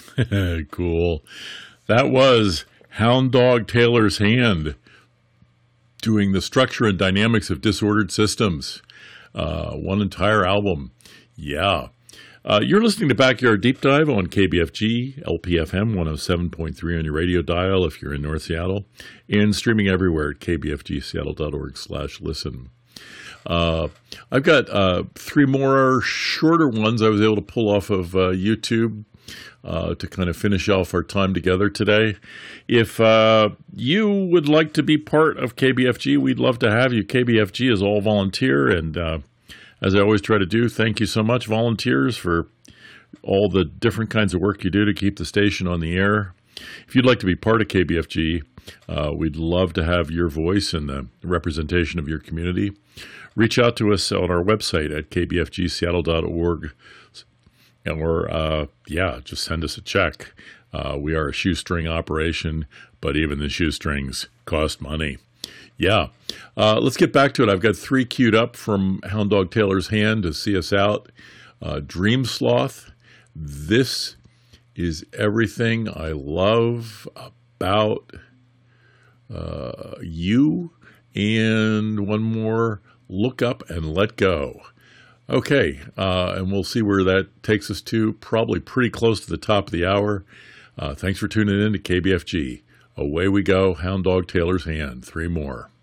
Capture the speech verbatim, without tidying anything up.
Cool. That was Hound Dog Taylor's Hand doing the structure and dynamics of disordered systems. Uh, one entire album. Yeah. Uh, you're listening to Backyard Deep Dive on K B F G, L P F M one oh seven point three on your radio dial if you're in North Seattle, and streaming everywhere at k b f g seattle dot org slash listen. Uh, I've got uh, three more shorter ones I was able to pull off of uh, YouTube uh, to kind of finish off our time together today. If uh, you would like to be part of K B F G, we'd love to have you. K B F G is all volunteer, and uh, as I always try to do, thank you so much, volunteers, for all the different kinds of work you do to keep the station on the air. If you'd like to be part of K B F G, uh, we'd love to have your voice in the representation of your community. Reach out to us on our website at k b f g seattle dot org, or, uh, yeah, just send us a check. Uh, we are a shoestring operation, but even the shoestrings cost money. Yeah. Uh, let's get back to it. I've got three queued up from Hound Dog Taylor's Hand to see us out. Uh, Dream Sloth. This is everything I love about uh, you. And one more, Look Up and Let Go. Okay, uh, and we'll see where that takes us to, probably pretty close to the top of the hour. Uh, thanks for tuning in to K B F G. Away we go, Hound Dog Taylor's Hand. Three more.